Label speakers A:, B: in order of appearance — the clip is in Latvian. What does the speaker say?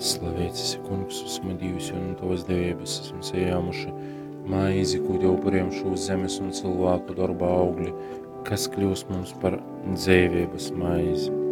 A: Slavēts esi, kungs, esmu Dievs, un tavas devības esmu sajāmuši maizi, ko Tev upuriem šūs zemes un cilvēku darba augļi, kas kļūs mums par dzēvības maizi.